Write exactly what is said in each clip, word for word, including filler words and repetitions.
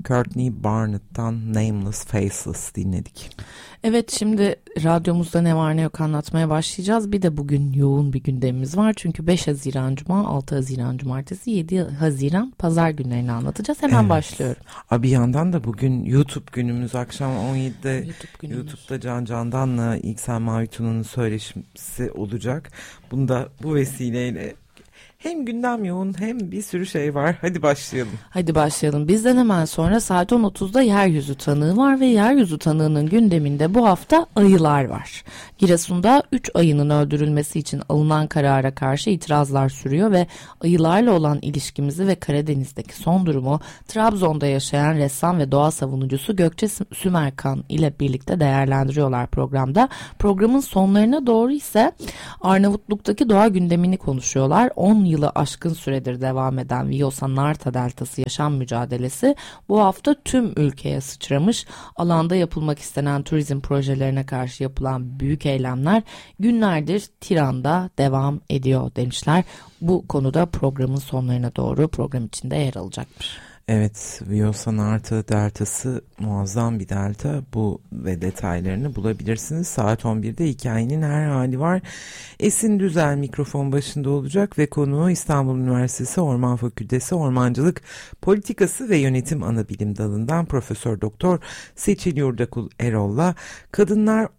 Courtney Barnett'tan Nameless Faceless dinledik. Evet, şimdi radyomuzda ne var ne yok anlatmaya başlayacağız. Bir de bugün yoğun bir gündemimiz var. Çünkü beş Haziran Cuma, altı Haziran Cumartesi, yedi Haziran Pazar günlerini anlatacağız. Hemen evet. başlıyorum. Abi bir yandan da bugün YouTube günümüz, akşam on yedide YouTube YouTube'da Can Candan'la İlksel Mavitu'nun söyleşisi olacak. Bunu da bu vesileyle hem gündem yoğun hem bir sürü şey var. Hadi başlayalım. Hadi başlayalım. Bizden hemen sonra saat on otuzda Yeryüzü Tanığı var ve Yeryüzü Tanığı'nın gündeminde bu hafta ayılar var. Giresun'da üç ayının öldürülmesi için alınan karara karşı itirazlar sürüyor ve ayılarla olan ilişkimizi ve Karadeniz'deki son durumu Trabzon'da yaşayan ressam ve doğa savunucusu Gökçe Sümerkan ile birlikte değerlendiriyorlar programda. Programın sonlarına doğru ise Arnavutluk'taki doğa gündemini konuşuyorlar. on yılı aşkın süredir devam eden Vjosa-Narta Deltası yaşam mücadelesi bu hafta tüm ülkeye sıçramış. Alanda yapılmak istenen turizm projelerine karşı yapılan büyük eylemler günlerdir Tiran'da devam ediyor demişler. Bu konuda programın sonlarına doğru program içinde yer alacakmış. Evet, Vjosa-Narta deltası muazzam bir delta. Bu ve detaylarını bulabilirsiniz. Saat on birde hikayenin her hali var. Esin Düzel mikrofon başında olacak ve konuğu İstanbul Üniversitesi Orman Fakültesi Ormancılık Politikası ve Yönetim Anabilim Dalı'ndan Profesör Doktor Seçil Yurdakul Erol'la kadınlar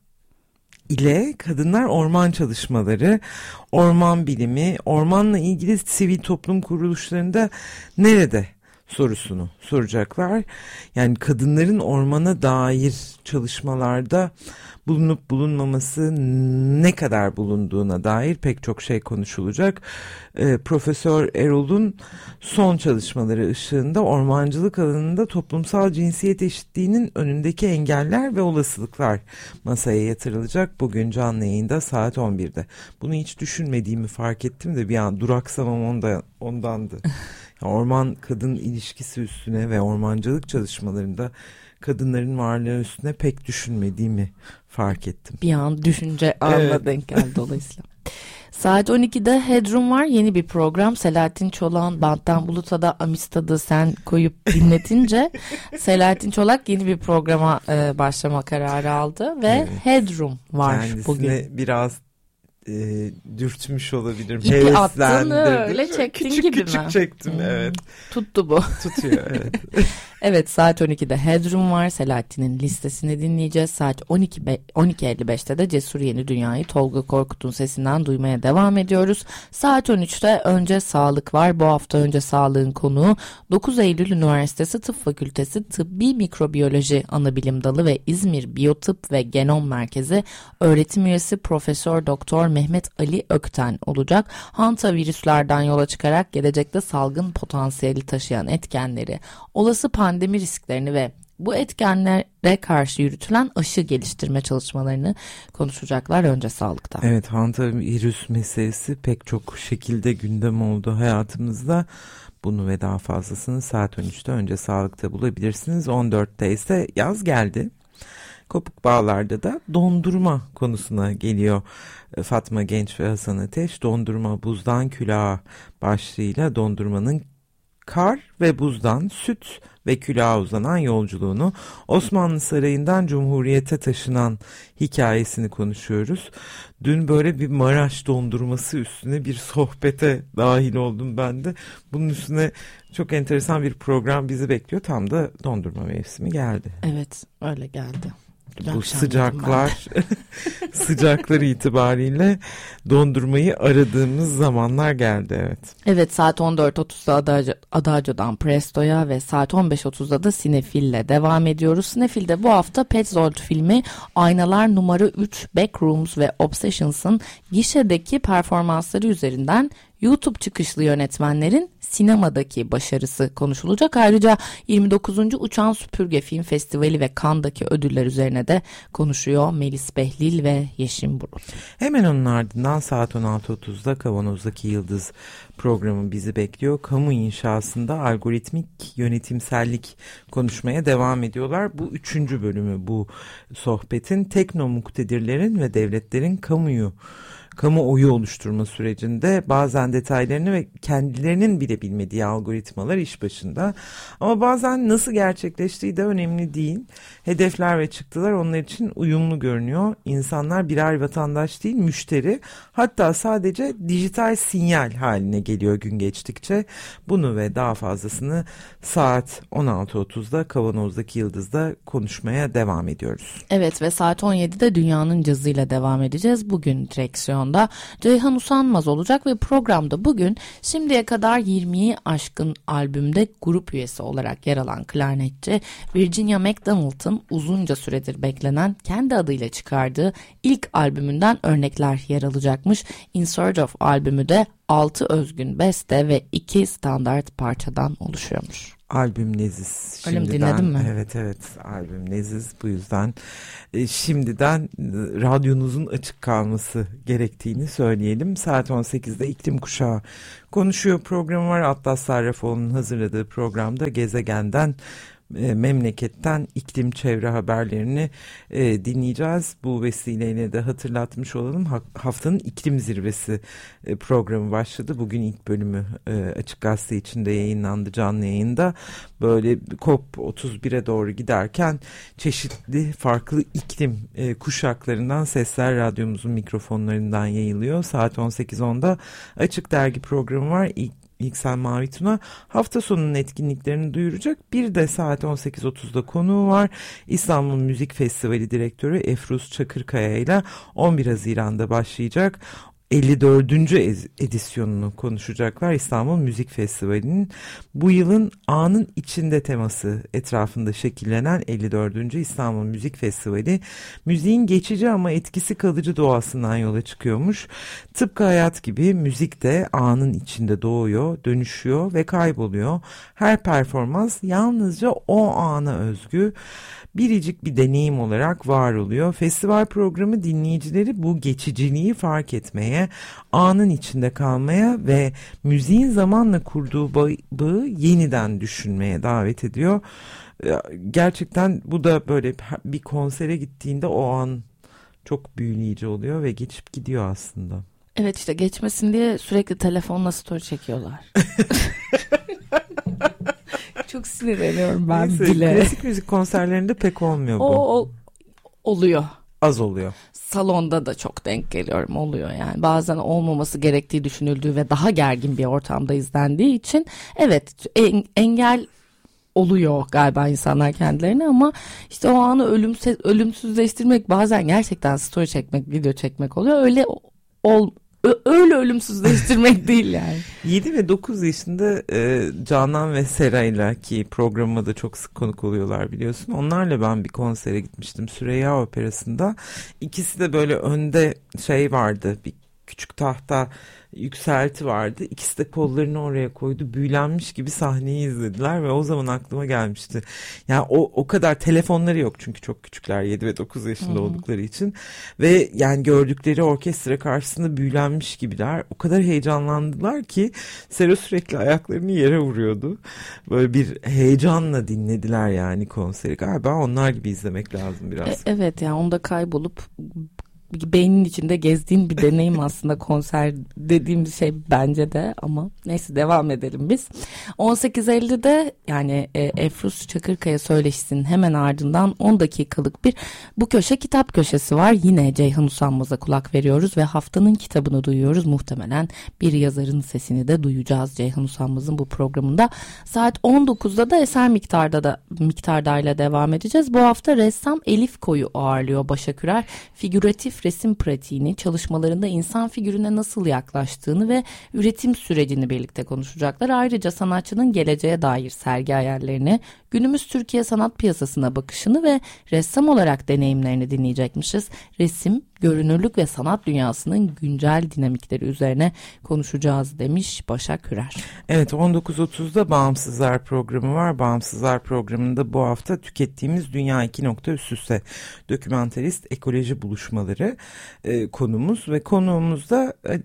ile kadınlar orman çalışmaları, orman bilimi, ormanla ilgili sivil toplum kuruluşlarında nerede sorusunu soracaklar. Yani kadınların ormana dair çalışmalarda bulunup bulunmaması, ne kadar bulunduğuna dair pek çok şey konuşulacak. Ee, Profesör Erol'un son çalışmaları ışığında ormancılık alanında toplumsal cinsiyet eşitliğinin önündeki engeller ve olasılıklar masaya yatırılacak. Bugün canlı yayında saat on birde. Bunu hiç düşünmediğimi fark ettim de bir an duraksamam ondan, ondandı. Orman kadın ilişkisi üstüne ve ormancılık çalışmalarında kadınların varlığı üstüne pek düşünmediğimi fark ettim. Bir an düşünce anına evet. denk geldi dolayısıyla. Saat on ikide Headroom var, yeni bir program. Selahattin Çolak'ın Banttan Bulut'a da Amistad'ı sen koyup dinletince Selahattin Çolak yeni bir programa e, başlama kararı aldı ve evet. Headroom var kendisine bugün. Kendisine biraz E, dürtmüş olabilirim. İpi attın öyle çektin küçük, gibi küçük mi? Küçük çektim hmm. evet. Tuttu bu. Tutuyor evet. Evet, saat on ikide Headroom var. Selahattin'in listesini dinleyeceğiz. Saat on iki elli beşte de Cesur Yeni Dünya'yı Tolga Korkut'un sesinden duymaya devam ediyoruz. Saat on üçte Önce Sağlık var. Bu hafta Önce Sağlık'ın konuğu dokuz Eylül Üniversitesi Tıp Fakültesi Tıbbi Mikrobiyoloji Anabilim Dalı ve İzmir Biyotıp ve Genom Merkezi öğretim üyesi Profesör Doktor Mehmet Ali Ökten olacak. Hantavirüslerden yola çıkarak gelecekte salgın potansiyeli taşıyan etkenleri, olası pandemi risklerini ve bu etkenlere karşı yürütülen aşı geliştirme çalışmalarını konuşacaklar Önce Sağlık'ta. Evet, hantavirüs meselesi pek çok şekilde gündem oldu hayatımızda. Bunu ve daha fazlasını saat on üçte Önce Sağlık'ta bulabilirsiniz. on dörtte ise yaz geldi. Kopuk Bağlar'da da dondurma konusuna geliyor Fatma Genç ve Hasan Ateş. Dondurma buzdan külaha başlığıyla dondurmanın kar ve buzdan süt ve külaha uzanan yolculuğunu, Osmanlı Sarayı'ndan Cumhuriyet'e taşınan hikayesini konuşuyoruz. Dün böyle bir Maraş dondurması üstüne bir sohbete dahil oldum ben de. Bunun üstüne çok enteresan bir program bizi bekliyor. Tam da dondurma mevsimi geldi. Evet, öyle geldi. Bu sıcaklar sıcakları itibariyle dondurmayı aradığımız zamanlar geldi, evet. Evet, saat on dört otuzda Adagio, Adagio'dan Presto'ya ve saat on beş otuzda da Sinefil'le devam ediyoruz. Sinefil'de bu hafta Petzold filmi Aynalar Numara üç, Backrooms ve Obsessions'ın gişedeki performansları üzerinden YouTube çıkışlı yönetmenlerin sinemadaki başarısı konuşulacak. Ayrıca yirmi dokuzuncu Uçan Süpürge Film Festivali ve Cannes'daki ödüller üzerine de konuşuyor Melis Behlil ve Yeşim Burun. Hemen onun ardından saat on altı otuzda Kavanoz'daki Yıldız programı bizi bekliyor. Kamu inşasında algoritmik yönetimsellik konuşmaya devam ediyorlar. Bu üçüncü bölümü bu sohbetin. Teknomuktedirlerin ve devletlerin kamuyu kamuoyu oluşturma sürecinde bazen detaylarını ve kendilerinin bile bilmediği algoritmalar iş başında. Ama bazen nasıl gerçekleştiği de önemli değil. Hedefler ve çıktılar onlar için uyumlu görünüyor. İnsanlar birer vatandaş değil, müşteri, hatta sadece dijital sinyal haline geliyor gün geçtikçe. Bunu ve daha fazlasını saat on altı otuzda Kavanoz'daki Yıldız'da konuşmaya devam ediyoruz. Evet ve saat on yedide Dünyanın Cazı'yla devam edeceğiz. Bugün direksiyonda Ceyhan Usanmaz olacak ve programda bugün şimdiye kadar yirmiyi aşkın albümde grup üyesi olarak yer alan klarnetçi Virginia McDonald'ın uzunca süredir beklenen kendi adıyla çıkardığı ilk albümünden örnekler yer alacakmış. In Search of albümü de altı özgün beste ve iki standart parçadan oluşuyormuş. Albüm leziz. Öyle mi, dinledin mi? Evet evet, albüm leziz. Bu yüzden e, şimdiden e, radyonuzun açık kalması gerektiğini söyleyelim. Saat on sekizde İklim Kuşağı konuşuyor programı var. Atlas Sarrafoğlu'nun hazırladığı programda gezegenden, E, memleketten iklim çevre haberlerini e, dinleyeceğiz. Bu vesileyle de hatırlatmış olalım. Ha, haftanın iklim zirvesi e, programı başladı. Bugün ilk bölümü e, Açık Gazete içinde yayınlandı, canlı yayında. Böyle COP otuz bire doğru giderken çeşitli farklı iklim e, kuşaklarından sesler radyomuzun mikrofonlarından yayılıyor. Saat on sekiz onda Açık Dergi programı var. İlk İlksel Mavi Tuna hafta sonunun etkinliklerini duyuracak. Bir de saat on sekiz otuzda konuğu var. İstanbul Müzik Festivali Direktörü Efruz Çakırkaya ile on bir Haziran'da başlayacak elli dördüncü edisyonunu konuşacaklar. İstanbul Müzik Festivali'nin bu yılın anın içinde teması etrafında şekillenen elli dördüncü İstanbul Müzik Festivali, müziğin geçici ama etkisi kalıcı doğasından yola çıkıyormuş. Tıpkı hayat gibi müzik de anın içinde doğuyor, dönüşüyor ve kayboluyor. Her performans yalnızca o ana özgü, biricik bir deneyim olarak var oluyor. Festival programı dinleyicileri bu geçiciliği fark etmeye, anın içinde kalmaya ve müziğin zamanla kurduğu bağı yeniden düşünmeye davet ediyor. Gerçekten bu da böyle bir konsere gittiğinde o an çok büyüleyici oluyor ve geçip gidiyor aslında. Evet, işte geçmesin diye sürekli telefonla story çekiyorlar. Çok sinirleniyorum ben Neyse, bile. Klasik müzik konserlerinde pek olmuyor bu. O, o oluyor. Az oluyor. Salonda da çok denk geliyorum, oluyor yani. Bazen olmaması gerektiği düşünüldüğü ve daha gergin bir ortamda izlendiği için evet, en, engel oluyor galiba insanlar kendilerine, ama işte o anı ölümsüz, ölümsüzleştirmek bazen gerçekten story çekmek, video çekmek oluyor. Öyle ol Öyle ölümsüzleştirmek değil yani. yedi ve dokuz yaşında e, Canan ve Seray'la, ki programıma da çok sık konuk oluyorlar biliyorsun. Onlarla ben bir konsere gitmiştim, Süreyya Operası'nda. İkisi de böyle önde şey vardı, bir küçük tahta yükselti vardı. İkisi de kollarını oraya koydu. Büyülenmiş gibi sahneyi izlediler ve o zaman aklıma gelmişti. Yani o o kadar telefonları yok çünkü çok küçükler, yedi ve dokuz yaşında hmm. oldukları için. Ve yani gördükleri orkestra karşısında büyülenmiş gibiler. O kadar heyecanlandılar ki Sera sürekli ayaklarını yere vuruyordu. Böyle bir heyecanla dinlediler yani konseri. Galiba onlar gibi izlemek lazım biraz. E, evet yani onda kaybolup beynin içinde gezdiğin bir deneyim aslında konser dediğim şey bence de, ama neyse devam edelim biz. on sekiz ellide yani e, Efruz Çakırkaya söyleşisinin hemen ardından on dakikalık bir bu köşe kitap köşesi var. Yine Ceyhan Usanmaz'a kulak veriyoruz ve haftanın kitabını duyuyoruz. Muhtemelen bir yazarın sesini de duyacağız Ceyhan Usanmaz'ın bu programında. Saat on dokuzda da Eser Miktar'da da Miktar'dayla devam edeceğiz. Bu hafta ressam Elif Koyu ağırlıyor Başak Ürer. Figüratif resim pratiğini, çalışmalarında insan figürüne nasıl yaklaştığını ve üretim sürecini birlikte konuşacaklar. Ayrıca sanatçının geleceğe dair sergi hayallerini, günümüz Türkiye sanat piyasasına bakışını ve ressam olarak deneyimlerini dinleyecekmişiz. Resim, görünürlük ve sanat dünyasının güncel dinamikleri üzerine konuşacağız demiş Başak Ürer. Evet, on dokuz otuzda Bağımsızlar programı var. Bağımsızlar programında bu hafta tükettiğimiz dünya iki nokta üst üste dokümenterist ekoloji buluşmaları e, konumuz ve konuğumuz da e,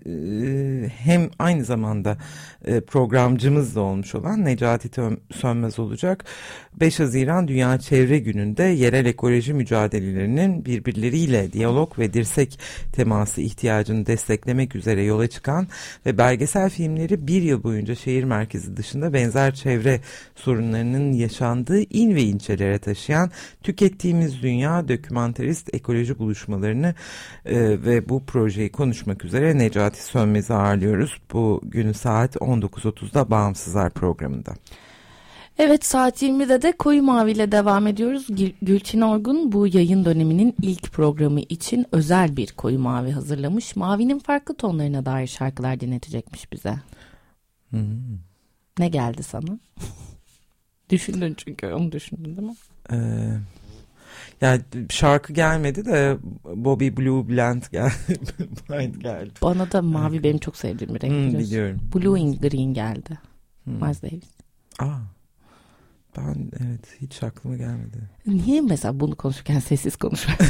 hem aynı zamanda e, programcımız da olmuş olan Necati Sönmez olacak. beş Haziran Dünya Çevre Günü'nde yerel ekoloji mücadelelerinin birbirleriyle diyalog ve dirsek teması ihtiyacını desteklemek üzere yola çıkan ve belgesel filmleri bir yıl boyunca şehir merkezi dışında benzer çevre sorunlarının yaşandığı il ve ilçelere taşıyan Tükettiğimiz Dünya dokümenterist ekoloji buluşmalarını e, ve bu projeyi konuşmak üzere Necati Sönmez'i ağırlıyoruz. Bu günü saat on dokuz otuzda Bağımsızlar programında. Evet, saat yirmide de Koyu Mavi ile devam ediyoruz. Gülçin Orgun bu yayın döneminin ilk programı için özel bir Koyu Mavi hazırlamış. Mavinin farklı tonlarına dair şarkılar dinletecekmiş bize. Hmm. Ne geldi sana? Düşündün çünkü, onu düşündün değil mi? Ee, yani şarkı gelmedi de Bobby Blue Blend geldi. geldi. Bana da mavi benim çok sevdiğim bir renk. Hmm, biliyorum. Blue in Green geldi. Hmm. Miles Davis. Aa. Ben evet hiç aklıma gelmedi. Niye mesela bunu konuşurken sessiz konuşuyorsun?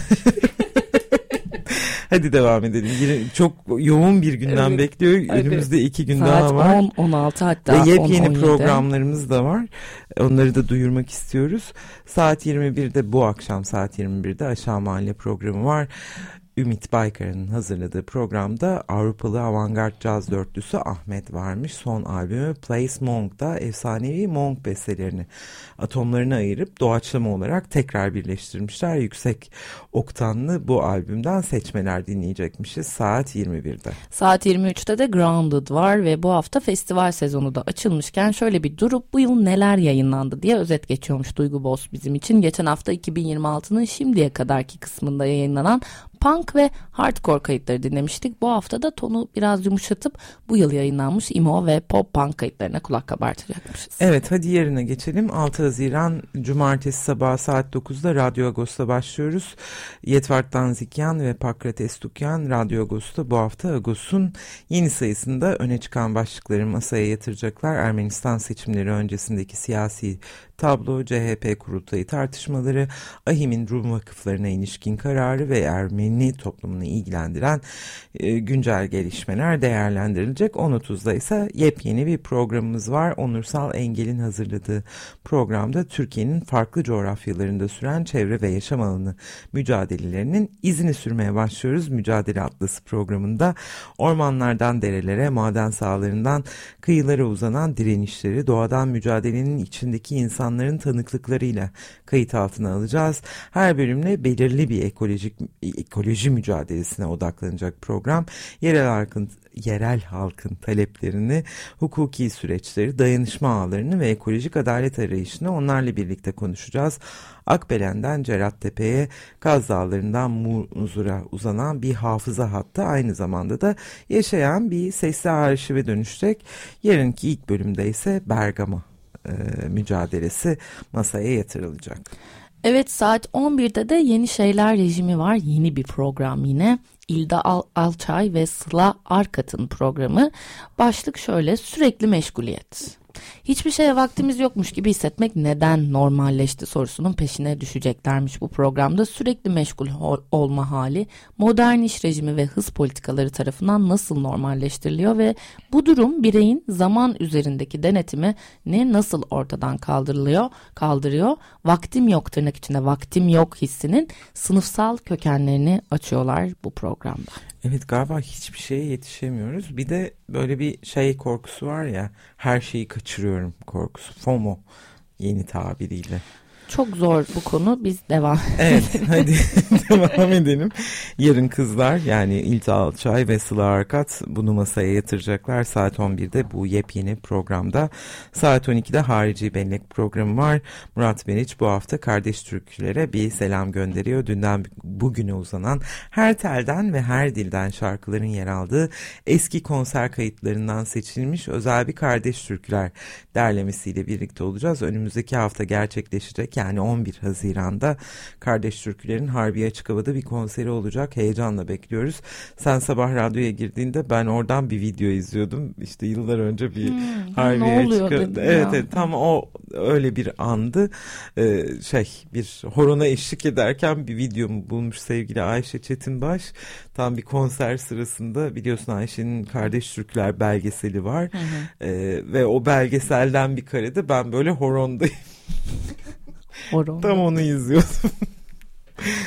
Hadi devam edelim. Yine çok yoğun bir gündem evet, bekliyor. Önümüzde evet. iki gün Saat daha var. on on altı hatta ve yepyeni on on programlarımız da var. Onları da duyurmak istiyoruz. Saat yirmi birde bu akşam saat yirmi birde Aşağı Mahalle programı var. Ümit Baykar'ın hazırladığı programda Avrupalı avantgard caz dörtlüsü Ahmet varmış. Son albümü Place Monk'da efsanevi Monk bestelerini atomlarına ayırıp doğaçlama olarak tekrar birleştirmişler. Yüksek oktanlı bu albümden seçmeler dinleyecekmişiz saat yirmi birde. Saat yirmi üçte de Grounded var ve bu hafta festival sezonu da açılmışken şöyle bir durup bu yıl neler yayınlandı diye özet geçiyormuş Duygu Boz bizim için. Geçen hafta iki bin yirmi altının şimdiye kadarki kısmında yayınlanan punk ve hardcore kayıtları dinlemiştik. Bu hafta da tonu biraz yumuşatıp bu yıl yayınlanmış emo ve pop punk kayıtlarına kulak kabartacakmışız. Evet, hadi yerine geçelim. altı Haziran Cumartesi sabahı saat dokuzda Radyo Agos'ta başlıyoruz. Yetvart Danzikyan ve Pakrates Tukyan Radyo Agos'ta bu hafta Agos'un yeni sayısında öne çıkan başlıkları masaya yatıracaklar. Ermenistan seçimleri öncesindeki siyasi tablo, C H P kurultayı tartışmaları, A H İM'in Rum vakıflarına ilişkin kararı ve Ermeni toplumunu ilgilendiren e, güncel gelişmeler değerlendirilecek. on otuzda ise yepyeni bir programımız var. Onursal Engel'in hazırladığı programda Türkiye'nin farklı coğrafyalarında süren çevre ve yaşam alanı mücadelelerinin izini sürmeye başlıyoruz. Mücadele Atlası programında ormanlardan derelere, maden sahalarından kıyılara uzanan direnişleri, doğadan mücadelenin içindeki insan insanların tanıklıklarıyla kayıt altına alacağız. Her bölümle belirli bir ekolojik ekoloji mücadelesine odaklanacak program. Yerel halkın yerel halkın taleplerini, hukuki süreçleri, dayanışma ağlarını ve ekolojik adalet arayışını onlarla birlikte konuşacağız. Akbelen'den Cerattepe'ye, Kaz Dağları'ndan Muzur'a uzanan bir hafıza hattı aynı zamanda da yaşayan bir sesli arşive dönüşecek. Yarınki ilk bölümde ise Bergama E, mücadelesi masaya yatırılacak. Evet, saat on birde de Yeni Şeyler Rejimi var. Yeni bir program yine. İlda Al- Alçay ve Sıla Arkat'ın programı. Başlık şöyle: sürekli meşguliyet. Hiçbir şeye vaktimiz yokmuş gibi hissetmek neden normalleşti sorusunun peşine düşeceklermiş bu programda. Sürekli meşgul olma hali modern iş rejimi ve hız politikaları tarafından nasıl normalleştiriliyor ve bu durum bireyin zaman üzerindeki denetimi ne nasıl ortadan kaldırılıyor, kaldırıyor. Vaktim yok tırnak içinde vaktim yok hissinin sınıfsal kökenlerini açıyorlar bu programda. Evet, galiba hiçbir şeye yetişemiyoruz. Bir de böyle bir şey korkusu var ya, her şeyi kaçırıyorum korkusu. FOMO yeni tabiriyle. Çok zor bu konu. Biz devam Evet, hadi devam edelim. Yarın kızlar yani İlta Alçay ve Sıla Arkat bunu masaya yatıracaklar. Saat on birde bu yepyeni programda. Saat on ikide Harici Bellek programı var. Murat Meriç bu hafta kardeş türkülere bir selam gönderiyor. Dünden bugüne uzanan her telden ve her dilden şarkıların yer aldığı eski konser kayıtlarından seçilmiş özel bir kardeş türküler derlemesiyle birlikte olacağız. Önümüzdeki hafta gerçekleşecek, yani on bir Haziran'da Kardeş Türküler'in Harbiye Açık Hava'da bir konseri olacak. Heyecanla bekliyoruz. Sen sabah radyoya girdiğinde ben oradan bir video izliyordum. İşte yıllar önce bir hmm, Harbiye Açık Hava'da. Evet, evet, tam o öyle bir andı. Ee, şey bir horona eşlik ederken bir videomu bulmuş sevgili Ayşe Çetinbaş. Tam bir konser sırasında, biliyorsun Ayşe'nin Kardeş Türküler belgeseli var. Hı hı. Ee, ve o belgeselden bir karede ben böyle horondayım. Horon. Tam onu izliyordum.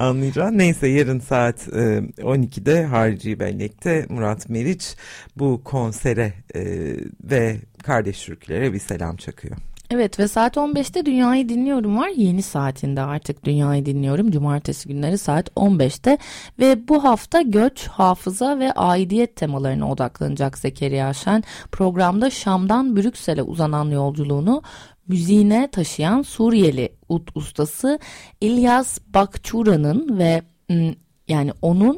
anlayacağım. Neyse, yarın saat e, on ikide Harici Bellek'te Murat Meriç bu konsere e, ve kardeş türkülere bir selam çakıyor. Evet ve saat on beşte Dünyayı Dinliyorum var. Yeni saatinde artık Dünyayı Dinliyorum. Cumartesi günleri saat on beşte ve bu hafta göç, hafıza ve aidiyet temalarına odaklanacak Zekeriya Şen. Programda Şam'dan Brüksel'e uzanan yolculuğunu müziğine taşıyan Suriyeli ud ustası İlyas Bakçura'nın ve yani onun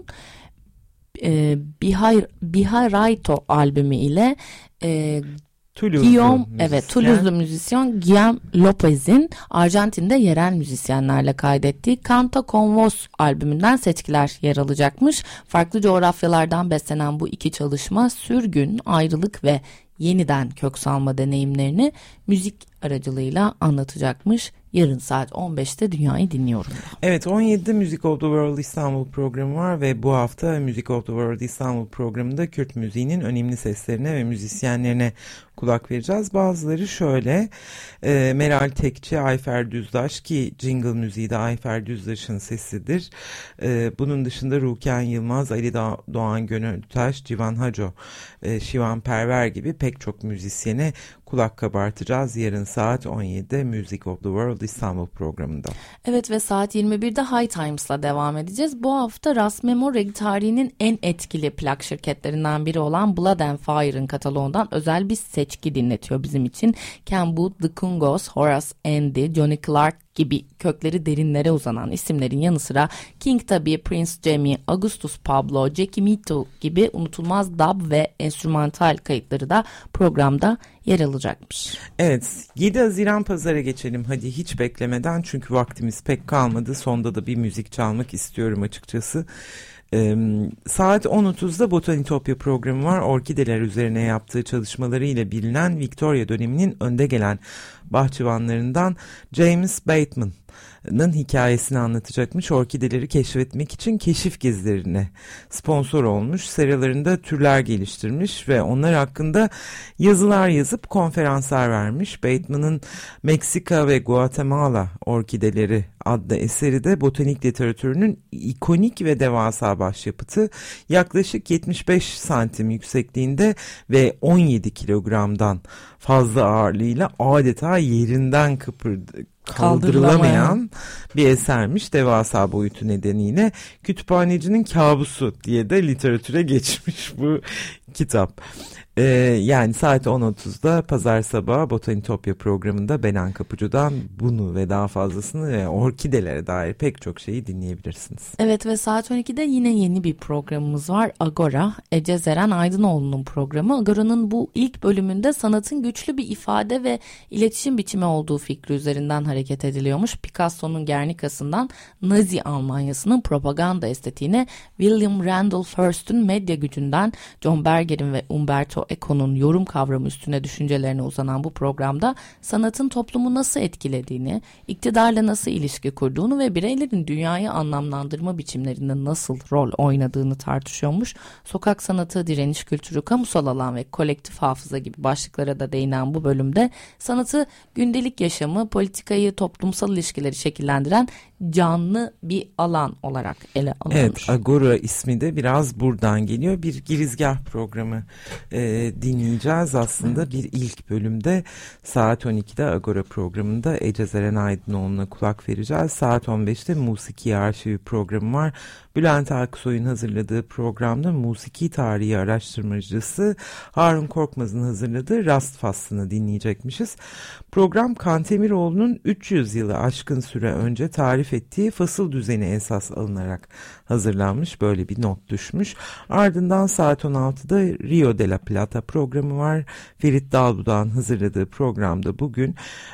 e, Bihar, Biharayto albümü ile e, Toulouse'lu Guillaume, müzisyen. evet, Toulouse'lu müzisyen Guillaume Lopez'in Arjantin'de yerel müzisyenlerle kaydettiği Canta Con Vos albümünden seçkiler yer alacakmış. Farklı coğrafyalardan beslenen bu iki çalışma sürgün, ayrılık ve yeniden kök salma deneyimlerini müzik aracılığıyla anlatacakmış. Yarın saat on beşte Dünyayı Dinliyorum. Evet, on yedide Music of the World İstanbul programı var ve bu hafta Music of the World İstanbul programında Kürt müziğinin önemli seslerine ve müzisyenlerine kulak vereceğiz. Bazıları şöyle: e, Meral Tekçi, Ayfer Düzdaş, ki jingle müziği de Ayfer Düzdaş'ın sesidir. E, bunun dışında Ruken Yılmaz, Ali Doğan Gönültaş, Civan Haco, e, Şivan Perver gibi pek çok müzisyene kulak kabartacağız yarın saat on yedide Music of the World İstanbul programında. Evet ve saat yirmi birde High Times'la devam edeceğiz. Bu hafta Rasmemo Reg tarihinin en etkili plak şirketlerinden biri olan Blood and Fire'ın kataloğundan özel bir seçki dinletiyor bizim için. Ken Booth, The Kungos, Horace Andy, Johnny Clark gibi kökleri derinlere uzanan isimlerin yanı sıra King Tabi, Prince Jamie, Augustus Pablo, Jackie Mito gibi unutulmaz dub ve enstrümantal kayıtları da programda yer alacakmış. Evet, yedi Haziran Pazar'a geçelim hadi hiç beklemeden, çünkü vaktimiz pek kalmadı. Sonda da bir müzik çalmak istiyorum açıkçası. Ee, saat on otuzda Botanitopya programı var. Orkideler üzerine yaptığı çalışmalarıyla bilinen Victoria döneminin önde gelen bahçıvanlarından James Bateman'ın hikayesini anlatacakmış. Orkideleri keşfetmek için keşif gezilerine sponsor olmuş, seralarında türler geliştirmiş ve onlar hakkında yazılar yazıp konferanslar vermiş. Bateman'ın Meksika ve Guatemala Orkideleri adlı eseri de botanik literatürünün ikonik ve devasa başyapıtı. Yaklaşık yetmiş beş santim yüksekliğinde ve on yedi kilogramdan fazla ağırlığıyla adeta yerinden kıpırdı kaldırılamayan bir esermiş. Devasa boyutu nedeniyle kütüphanecinin kabusu diye de literatüre geçmiş bu kitap. Ee, yani saat on otuzda pazar sabahı Botanitopya programında Benan Kapıcı'dan bunu ve daha fazlasını ve orkidelere dair pek çok şeyi dinleyebilirsiniz. Evet ve saat on ikide yine yeni bir programımız var. Agora, Ece Zeren Aydınoğlu'nun programı. Agora'nın bu ilk bölümünde sanatın güçlü bir ifade ve iletişim biçimi olduğu fikri üzerinden hareket ediliyormuş. Picasso'nun Gernika'sından Nazi Almanyası'nın propaganda estetiğine, William Randolph Hearst'ün medya gücünden John Berger'in ve Umberto Eco'nun yorum kavramı üstüne düşüncelerine uzanan bu programda sanatın toplumu nasıl etkilediğini, iktidarla nasıl ilişki kurduğunu ve bireylerin dünyayı anlamlandırma biçimlerinde nasıl rol oynadığını tartışıyormuş. Sokak sanatı, direniş kültürü, kamusal alan ve kolektif hafıza gibi başlıklara da değinen bu bölümde sanatı gündelik yaşamı, politikayı, toplumsal ilişkileri şekillendiren canlı bir alan olarak ele alınmış. Evet, Agora ismi de biraz buradan geliyor. Bir girizgah programı e, dinleyeceğiz aslında. Bir ilk bölümde saat on ikide Agora programında Ece Zeren Aydınoğlu'na kulak vereceğiz. Saat on beşte Musiki Arşivi programı var. Bülent Aksoy'un hazırladığı programda musiki tarihi araştırmacısı Harun Korkmaz'ın hazırladığı Rast Faslını dinleyecekmişiz. Program Kantemiroğlu'nun üç yüz yılı aşkın süre önce tarif ettiği fasıl düzeni esas alınarak hazırlanmış, böyle bir not düşmüş. Ardından saat on altıda Rio de la Plata programı var. Ferit Dalbudak'ın hazırladığı programda bugün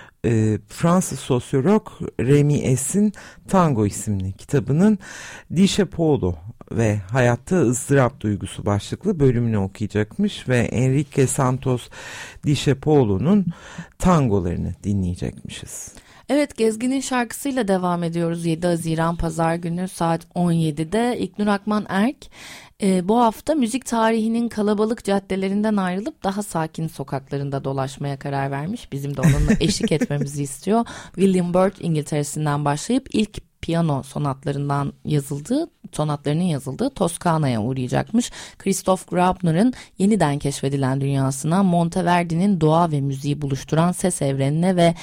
E, Fransız sosyolog Remy S'in Tango isimli kitabının Discepolo ve Hayatta ızdırap duygusu başlıklı bölümünü okuyacakmış ve Enrique Santos Discepolo'nun tangolarını dinleyecekmişiz. Evet, Gezgin'in şarkısıyla devam ediyoruz. yedi Haziran Pazar günü saat on yedide İlknur Akman Erk e, bu hafta müzik tarihinin kalabalık caddelerinden ayrılıp daha sakin sokaklarında dolaşmaya karar vermiş. Bizim de onunla eşlik etmemizi istiyor. William Byrd İngiltere'sinden başlayıp ilk piyano sonatlarından yazıldığı, sonatlarının yazıldığı Toskana'ya uğrayacakmış. Christoph Graupner'ın yeniden keşfedilen dünyasına, Monteverdi'nin doğa ve müziği buluşturan ses evrenine ve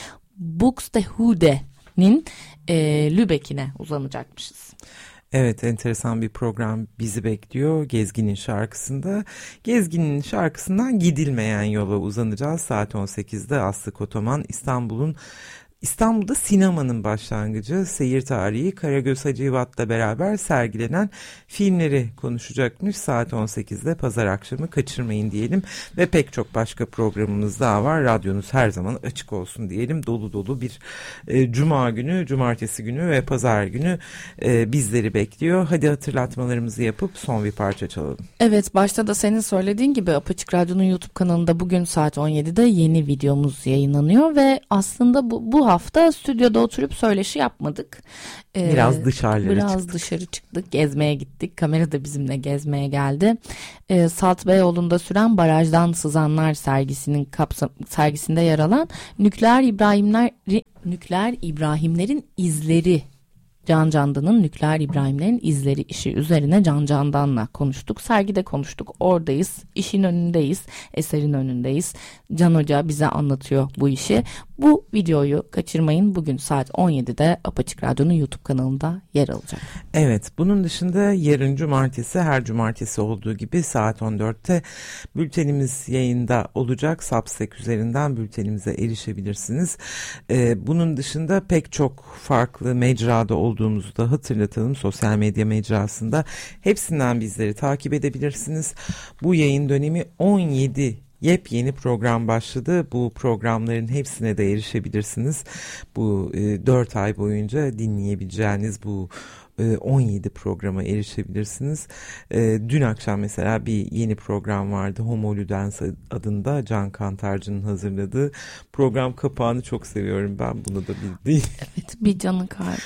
Buxtehude'nin e, Lübeck'ine uzanacakmışız. Evet, enteresan bir program bizi bekliyor Gezgin'in şarkısında. Gezgin'in şarkısından Gidilmeyen Yola uzanacağız. Saat on sekizde Aslı Kotoman İstanbul'un İstanbul'da sinemanın başlangıcı, seyir tarihi, Karagöz Hacivat'la beraber sergilenen filmleri konuşacakmış. Saat on sekizde pazar akşamı kaçırmayın diyelim ve pek çok başka programımız daha var. Radyonuz her zaman açık olsun diyelim. Dolu dolu bir e, cuma günü, cumartesi günü ve pazar günü e, bizleri bekliyor. Hadi hatırlatmalarımızı yapıp son bir parça çalalım. Evet, başta da senin söylediğin gibi Apaçık Radyo'nun YouTube kanalında bugün saat on yedide yeni videomuz yayınlanıyor ve aslında bu, bu hafta stüdyoda oturup söyleşi yapmadık. Ee, biraz dışarılara biraz çıktık. dışarı çıktık, gezmeye gittik. Kamera da bizimle gezmeye geldi. Ee, Salt Beyoğlu'nda süren Barajdan Sızanlar sergisinin kapsam sergisinde yer alan Nükleer İbrahimler Nükleer İbrahimlerin izleri, Can Candan'ın Nükleer İbrahimlerin izleri işi üzerine Can Candan'la konuştuk. Sergide konuştuk. Oradayız. İşin önündeyiz. Eserin önündeyiz. Can Hoca bize anlatıyor bu işi. Bu videoyu kaçırmayın. Bugün saat on yedide Apaçık Radyo'nun YouTube kanalında yer alacak. Evet, bunun dışında yarın cumartesi, her cumartesi olduğu gibi saat on dörtte bültenimiz yayında olacak. Substack üzerinden bültenimize erişebilirsiniz. Ee, bunun dışında pek çok farklı mecrada olduğumuzu da hatırlatalım. Sosyal medya mecrasında hepsinden bizleri takip edebilirsiniz. Bu yayın dönemi on yedi yepyeni program başladı. Bu programların hepsine de erişebilirsiniz. Bu e, dört ay boyunca dinleyebileceğiniz bu on yedi programa erişebilirsiniz. Dün akşam mesela bir yeni program vardı. Homo Ludens adında Can Kantarcı'nın hazırladığı program kapağını çok seviyorum ben. Bunu da bildiğim. Evet, bir canı kalmış.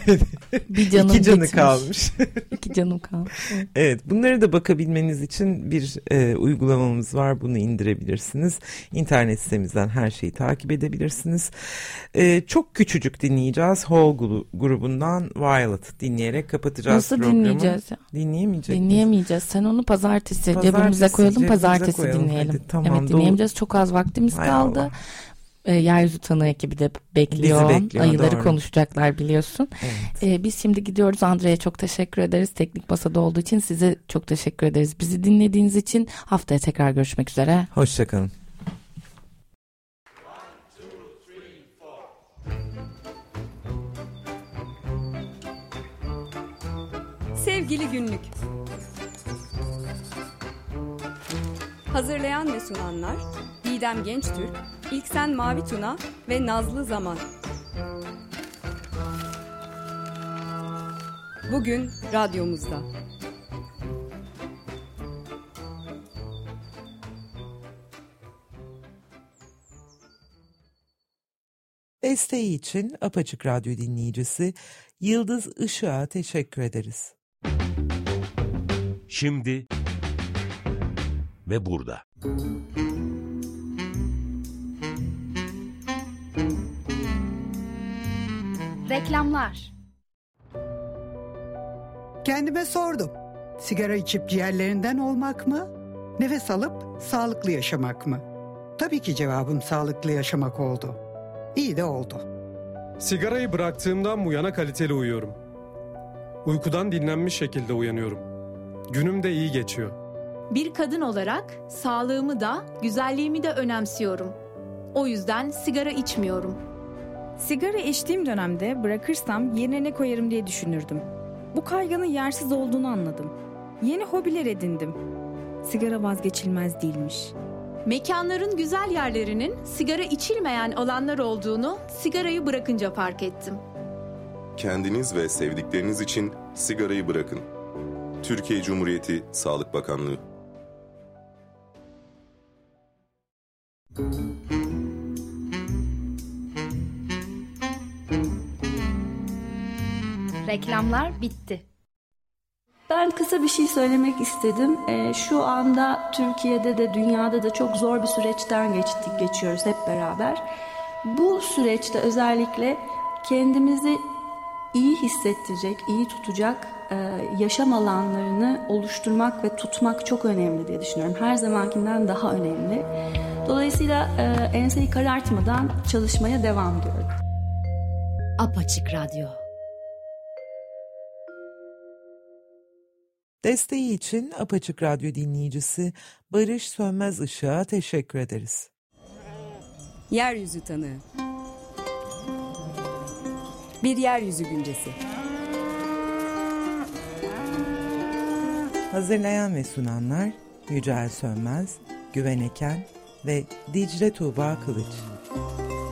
Bir canım İki canı bitmiş. kalmış. İki canım kalmış. Evet. Evet, bunları da bakabilmeniz için bir e, uygulamamız var. Bunu indirebilirsiniz. İnternet sitemizden her şeyi takip edebilirsiniz. E, çok küçücük dinleyeceğiz. Hall grubundan Violet dinleyeceğiz. Kapatacağız Nasıl programı. dinleyeceğiz ya? Dinleyemeyeceğiz. Dinleyemeyeceğiz. Sen onu pazartesi, pazartesi cebimize koyalım, cebimize pazartesi koyalım. Evet Hadi, tamam, evet dinleyemeyeceğiz. Çok az vaktimiz Hay kaldı. Allah. E, Yeryüzü Tanığı ekibi de bekliyor. bekliyor Ayıları doğru. konuşacaklar biliyorsun. Evet. E, biz şimdi gidiyoruz. Andre'ye çok teşekkür ederiz. Teknik masada olduğu için size çok teşekkür ederiz. Bizi dinlediğiniz için haftaya tekrar görüşmek üzere. Hoşçakalın. Sevgili Günlük. Hazırlayan ve sunanlar Didem Gençtürk, İlksen Mavituna ve Nazlı Zaman. Bugün radyomuzda. Desteği için Apaçık Radyo dinleyicisi Yıldız Işık'a teşekkür ederiz. Şimdi ve burada. Reklamlar. Kendime sordum. Sigara içip ciğerlerinden olmak mı? Nefes alıp sağlıklı yaşamak mı? Tabii ki cevabım sağlıklı yaşamak oldu. İyi de oldu. Sigarayı bıraktığımdan bu yana kaliteli uyuyorum. Uykudan dinlenmiş şekilde uyanıyorum. Günüm de iyi geçiyor. Bir kadın olarak sağlığımı da güzelliğimi de önemsiyorum. O yüzden sigara içmiyorum. Sigara içtiğim dönemde bırakırsam yerine ne koyarım diye düşünürdüm. Bu kaygının yersiz olduğunu anladım. Yeni hobiler edindim. Sigara vazgeçilmez değilmiş. Mekanların güzel yerlerinin sigara içilmeyen alanlar olduğunu sigarayı bırakınca fark ettim. Kendiniz ve sevdikleriniz için sigarayı bırakın. Türkiye Cumhuriyeti Sağlık Bakanlığı. Reklamlar bitti. Ben kısa bir şey söylemek istedim. Ee, şu anda Türkiye'de de dünyada da çok zor bir süreçten geçtik, geçiyoruz hep beraber. Bu süreçte özellikle kendimizi iyi hissettirecek, iyi tutacak yaşam alanlarını oluşturmak ve tutmak çok önemli diye düşünüyorum. Her zamankinden daha önemli. Dolayısıyla enseyi karartmadan çalışmaya devam ediyorum. Apaçık Radyo. Desteği için Apaçık Radyo dinleyicisi Barış Sönmez Işık'a teşekkür ederiz. Yeryüzü Tanığı. Bir yeryüzü güncesi. Hazırlayan ve sunanlar Yücel Sönmez, Güven Eken ve Dicle Tuğba Kılıç.